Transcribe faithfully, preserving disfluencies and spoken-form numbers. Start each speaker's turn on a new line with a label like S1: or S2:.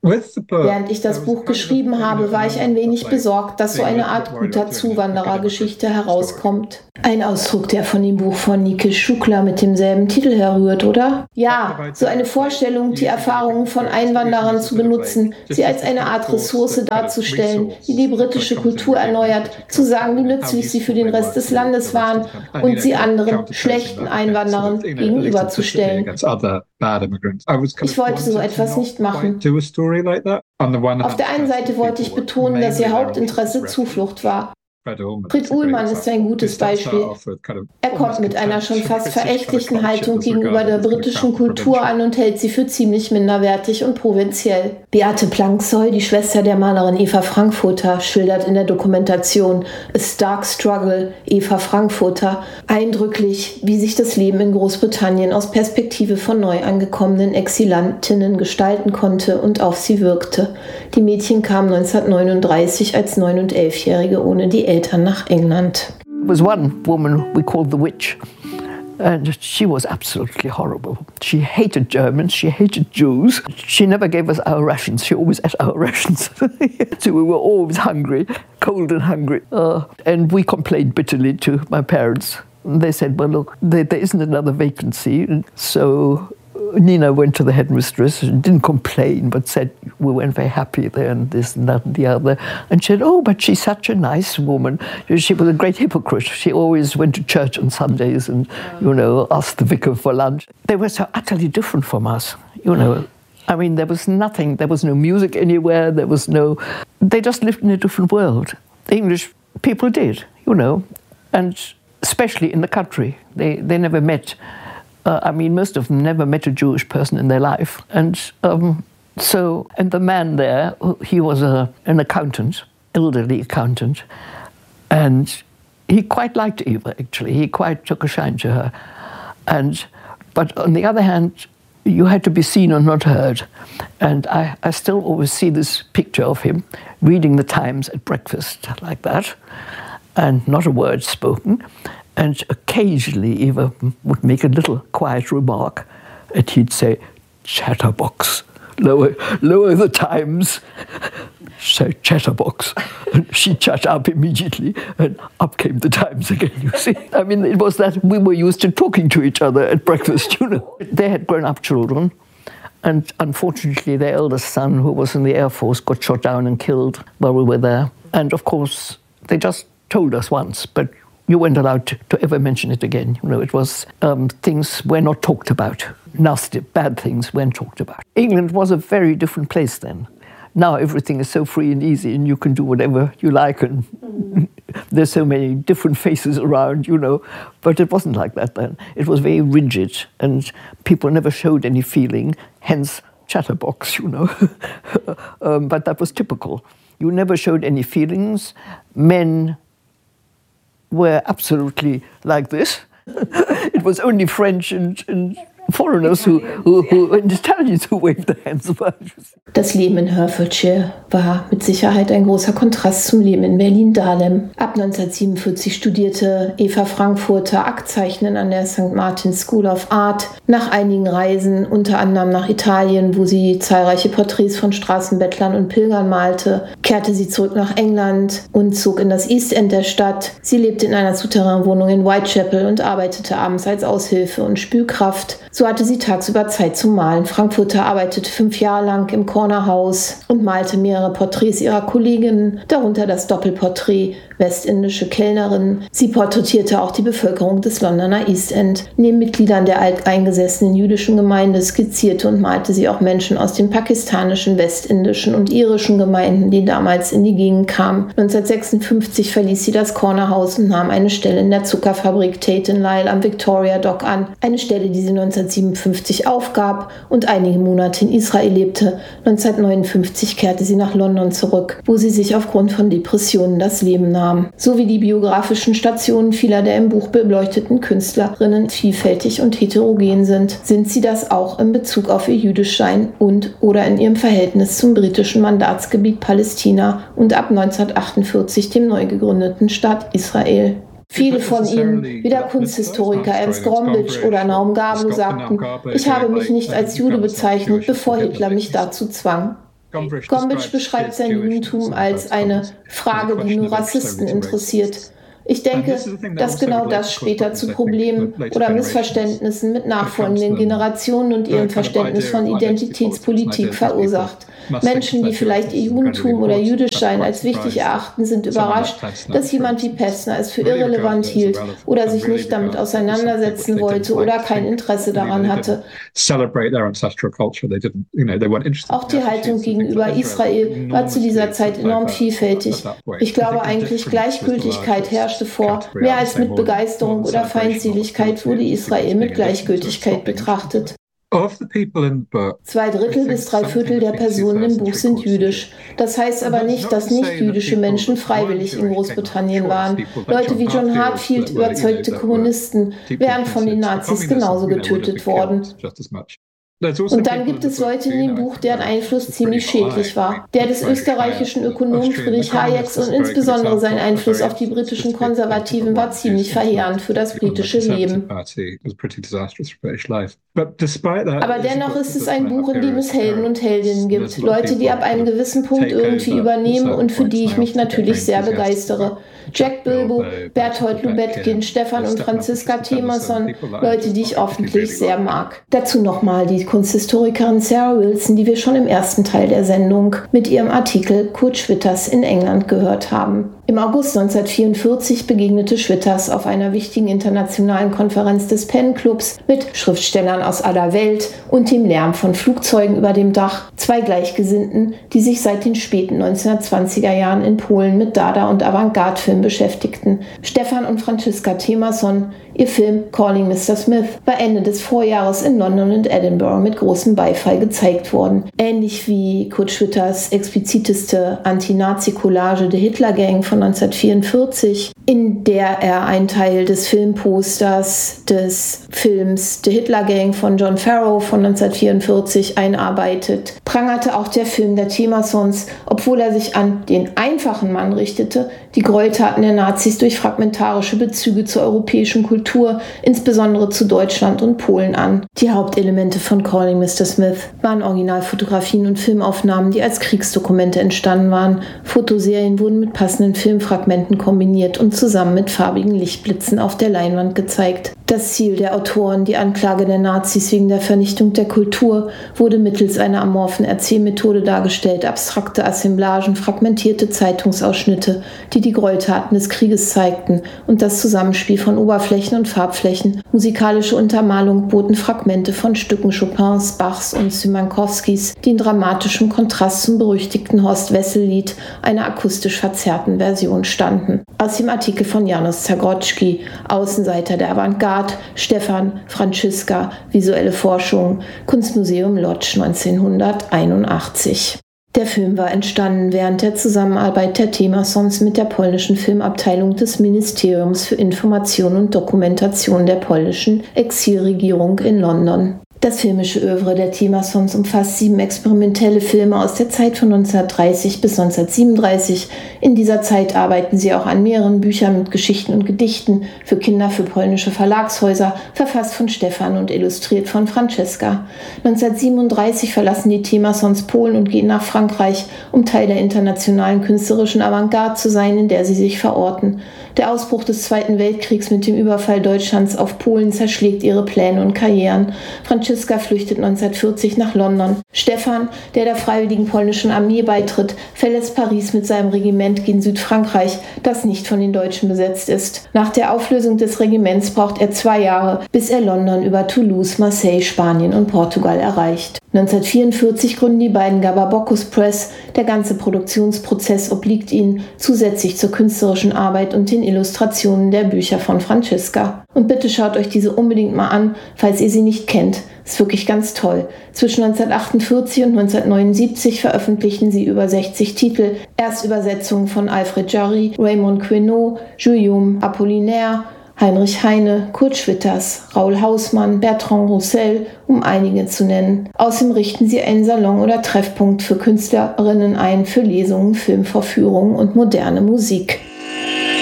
S1: Während ich das Buch geschrieben habe, war ich ein wenig besorgt, dass so eine Art guter Zuwanderergeschichte herauskommt. Ein Ausdruck, der von dem Buch von Nike Shukla mit demselben Titel herrührt, oder? Ja, so eine Vorstellung, die Erfahrungen von Einwanderern zu benutzen, sie als eine Art Ressource darzustellen, die die britische Kultur erneuert, zu sagen, wie nützlich sie für den Rest des Landes waren und sie anderen schlechten Einwanderern gegenüberzustellen. Ich wollte so etwas nicht machen. Auf der einen Seite wollte ich betonen, dass ihr Hauptinteresse Zuflucht war. Fred Uhlmann ist ein gutes Beispiel. Er kommt mit einer schon fast verächtlichen Haltung gegenüber der britischen Kultur an und hält sie für ziemlich minderwertig und provinziell. Beate Planksoy, die Schwester der Malerin Eva Frankfurter, schildert in der Dokumentation A Stark Struggle, Eva Frankfurter, eindrücklich, wie sich das Leben in Großbritannien aus Perspektive von neu angekommenen Exilantinnen gestalten konnte und auf sie wirkte. Die Mädchen kamen neunzehnhundertneununddreißig als neun- und elfjährige ohne die Eltern nach England.
S2: There was one woman we called the witch, and she was absolutely horrible. She hated Germans, she hated Jews. She never gave us our rations, she always ate our rations. So we were always hungry, cold and hungry. Uh, and we complained bitterly to my parents. They said, well, look, there, there isn't another vacancy. And so Nina went to the headmistress, didn't complain, but said we weren't very happy there and this and that and the other. And she said, oh, but she's such a nice woman. She was a great hypocrite. She always went to church on Sundays and, you know, asked the vicar for lunch. They were so utterly different from us, you know. I mean, there was nothing, there was no music anywhere, there was no... They just lived in a different world. The English people did, you know, and especially in the country. They, they never met... Uh, I mean, most of them never met a Jewish person in their life. And um, so, and the man there, he was a, an accountant, elderly accountant, and he quite liked Eva, actually. He quite took a shine to her. And, but on the other hand, you had to be seen or not heard. And I, I still always see this picture of him reading the Times at breakfast, like that, and not a word spoken. And occasionally Eva would make a little quiet remark, and he'd say, chatterbox, lower, lower the Times, say chatterbox. And she'd shut up immediately, and up came the Times again, you see. I mean, it was that we were used to talking to each other at breakfast, you know. They had grown-up children, and unfortunately their eldest son, who was in the Air Force, got shot down and killed while we were there. And of course, they just told us once, but you weren't allowed to, to ever mention it again. You know, it was, um, things were not talked about. Nasty, bad things weren't talked about. England was a very different place then. Now everything is so free and easy and you can do whatever you like and mm. There's so many different faces around, you know. But it wasn't like that then. It was very rigid and people never showed any feeling, hence chatterbox, you know. um, but that was typical. You never showed any feelings. Men were absolutely like this. It was only French and, and foreigners who, who, who and Italians who waved their hands about.
S1: Das Leben in Hertfordshire war mit Sicherheit ein großer Kontrast zum Leben in Berlin-Dahlem. Ab neunzehnhundertsiebenundvierzig studierte Eva Frankfurter Aktzeichnen an der Sankt Martin's School of Art. Nach einigen Reisen, unter anderem nach Italien, wo sie zahlreiche Porträts von Straßenbettlern und Pilgern malte, kehrte sie zurück nach England und zog in das East End der Stadt. Sie lebte in einer Souterrainwohnung in Whitechapel und arbeitete abends als Aushilfe und Spülkraft. So hatte sie tagsüber Zeit zum Malen. Frankfurter arbeitete fünf Jahre lang im Corner House und malte mehrere Porträts ihrer Kolleginnen, darunter das Doppelporträt westindische Kellnerin. Sie porträtierte auch die Bevölkerung des Londoner East End. Neben Mitgliedern der alteingesessenen jüdischen Gemeinde skizzierte und malte sie auch Menschen aus den pakistanischen, westindischen und irischen Gemeinden, die damals in die Gegend kamen. neunzehnhundertsechsundfünfzig verließ sie das Corner House und nahm eine Stelle in der Zuckerfabrik Tate and Lyle am Victoria Dock an. Eine Stelle, die sie neunzehnhundertsiebenundfünfzig aufgab und einige Monate in Israel lebte. neunzehnhundertneunundfünfzig kehrte sie nach London zurück, wo sie sich aufgrund von Depressionen das Leben nahm. So wie die biografischen Stationen vieler der im Buch beleuchteten Künstlerinnen vielfältig und heterogen sind, sind sie das auch in Bezug auf ihr Jüdischsein und oder in ihrem Verhältnis zum britischen Mandatsgebiet Palästina und ab neunzehnhundertachtundvierzig dem neu gegründeten Staat Israel. Viele von ihnen, wie der Kunsthistoriker Ernst Gombrich oder Naum Gabel, sagten, ich habe mich nicht als Jude bezeichnet, bevor Hitler mich dazu zwang. Gombrich beschreibt sein Judentum als eine Frage, die nur Rassisten interessiert. Ich denke, dass genau das später zu Problemen oder Missverständnissen mit nachfolgenden Generationen und ihrem Verständnis von Identitätspolitik verursacht. Menschen, die vielleicht ihr Judentum oder Jüdischsein als wichtig erachten, sind überrascht, dass jemand wie Pestner es für irrelevant hielt oder sich nicht damit auseinandersetzen wollte oder kein Interesse daran hatte. Auch die Haltung gegenüber Israel war zu dieser Zeit enorm vielfältig. Ich glaube eigentlich, Gleichgültigkeit herrschte vor. Mehr als mit Begeisterung oder Feindseligkeit wurde Israel mit Gleichgültigkeit betrachtet. Zwei Drittel bis drei Viertel der Personen im Buch sind jüdisch. Das heißt aber nicht, dass nicht-jüdische Menschen freiwillig in Großbritannien waren. Leute wie John Hartfield, überzeugte Kommunisten, wären von den Nazis genauso getötet worden. Und dann gibt es Leute in dem Buch, deren Einfluss ziemlich schädlich war. Der des österreichischen Ökonomen Friedrich Hayeks und insbesondere sein Einfluss auf die britischen Konservativen war ziemlich verheerend für das britische Leben. Aber dennoch ist es ein Buch, in dem es Helden und Heldinnen gibt. Leute, die ab einem gewissen Punkt irgendwie übernehmen und für die ich mich natürlich sehr begeistere. Jack Bilbo, Berthold Lubetkin, Stefan und Franziska Temerson, Leute, die ich öffentlich sehr mag. Dazu nochmal die Kunsthistorikerin Sarah Wilson, die wir schon im ersten Teil der Sendung mit ihrem Artikel Kurt Schwitters in England gehört haben. Im August neunzehnhundertvierundvierzig begegnete Schwitters auf einer wichtigen internationalen Konferenz des Penn Clubs mit Schriftstellern aus aller Welt und dem Lärm von Flugzeugen über dem Dach, zwei Gleichgesinnten, die sich seit den späten neunzehnhundertzwanziger Jahren in Polen mit Dada- und Avantgarde-Film beschäftigten. Stefan und Franziska Temerson, ihr Film Calling Mister Smith, war Ende des Vorjahres in London und Edinburgh mit großem Beifall gezeigt worden. Ähnlich wie Kurt Schwitters expliziteste Anti-Nazi-Collage The Hitler Gang von neunzehnhundertvierundvierzig, in der er einen Teil des Filmposters des Films The Hitler Gang von John Farrow von neunzehnhundertvierundvierzig einarbeitet, prangerte auch der Film der Temersons, obwohl er sich an den einfachen Mann richtete, die Gräueltaten der Nazis durch fragmentarische Bezüge zur europäischen Kultur, insbesondere zu Deutschland und Polen an. Die Hauptelemente von Calling Mister Smith waren Originalfotografien und Filmaufnahmen, die als Kriegsdokumente entstanden waren. Fotoserien wurden mit passenden Filmfragmenten kombiniert und zusammen mit farbigen Lichtblitzen auf der Leinwand gezeigt. Das Ziel der Autoren, die Anklage der Nazis wegen der Vernichtung der Kultur, wurde mittels einer amorphen Erzählmethode dargestellt, abstrakte Assemblagen, fragmentierte Zeitungsausschnitte, die die Gräueltaten des Krieges zeigten, und das Zusammenspiel von Oberflächen und Farbflächen. Musikalische Untermalung boten Fragmente von Stücken Chopins, Bachs und Szymanowskis, die in dramatischem Kontrast zum berüchtigten Horst-Wessel-Lied, einer akustisch verzerrten Version, standen. Aus dem Artikel von Janusz Zagrodzki, Außenseiter der Avantgarde, Stefan, Franziska, Visuelle Forschung, Kunstmuseum Lodz neunzehnhunderteinundachtzig. Der Film war entstanden während der Zusammenarbeit der Temersons mit der polnischen Filmabteilung des Ministeriums für Information und Dokumentation der polnischen Exilregierung in London. Das filmische Œuvre der Temersons umfasst sieben experimentelle Filme aus der Zeit von neunzehnhundertdreißig bis neunzehnhundertsiebenunddreißig. In dieser Zeit arbeiten sie auch an mehreren Büchern mit Geschichten und Gedichten für Kinder für polnische Verlagshäuser, verfasst von Stefan und illustriert von Franziska. neunzehnhundertsiebenunddreißig verlassen die Temersons Polen und gehen nach Frankreich, um Teil der internationalen künstlerischen Avantgarde zu sein, in der sie sich verorten. Der Ausbruch des Zweiten Weltkriegs mit dem Überfall Deutschlands auf Polen zerschlägt ihre Pläne und Karrieren. Franziska flüchtet neunzehnhundertvierzig nach London. Stefan, der der Freiwilligen Polnischen Armee beitritt, verlässt Paris mit seinem Regiment gen Südfrankreich, das nicht von den Deutschen besetzt ist. Nach der Auflösung des Regiments braucht er zwei Jahre, bis er London über Toulouse, Marseille, Spanien und Portugal erreicht. neunzehnhundertvierundvierzig gründen die beiden Gababocus Press. Der ganze Produktionsprozess obliegt ihnen, zusätzlich zur künstlerischen Arbeit und den Illustrationen der Bücher von Franziska. Und bitte schaut euch diese unbedingt mal an, falls ihr sie nicht kennt. Ist wirklich ganz toll. Zwischen neunzehnhundertachtundvierzig und neunzehnhundertneunundsiebzig veröffentlichten sie über sechzig Titel, Erstübersetzungen von Alfred Jarry, Raymond Queneau, Guillaume Apollinaire, Heinrich Heine, Kurt Schwitters, Raoul Hausmann, Bertrand Roussel, um einige zu nennen. Außerdem richten sie einen Salon oder Treffpunkt für Künstlerinnen ein, für Lesungen, Filmvorführungen und moderne Musik.